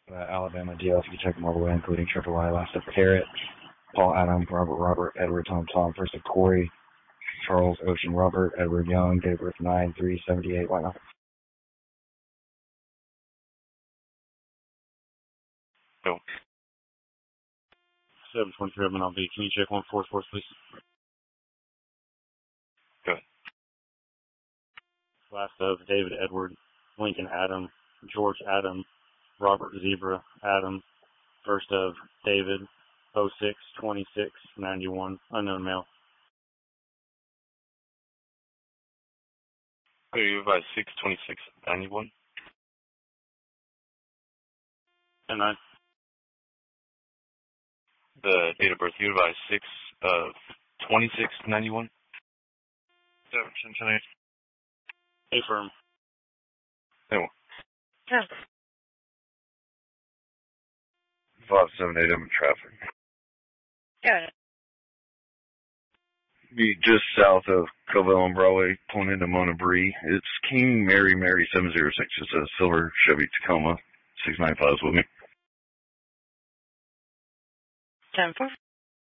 Alabama deal, if you check them all the way, including Trevor Y, last of Carrot, Paul Adam, Robert, Edward, Tom, first of Corey, Charles, Ocean, Robert, Edward Young, date of birth 9/3/78. Why not? No. 723 I'll be. Can you check 144, please? Go ahead. Last of David Edward, Lincoln Adam, George Adam, Robert Zebra Adam, first of David, 06/26/91, unknown male. Are you by 6/26/91? 10-9. The date of birth you by 6/26/91? 7/10/8. Affirm. No. 10. 578, I'm in traffic. Got it. Be just south of Covell and Broadway, pulling into Mona Bree. It's King Mary 706. It's a silver Chevy Tacoma. 695's with me. 10-4.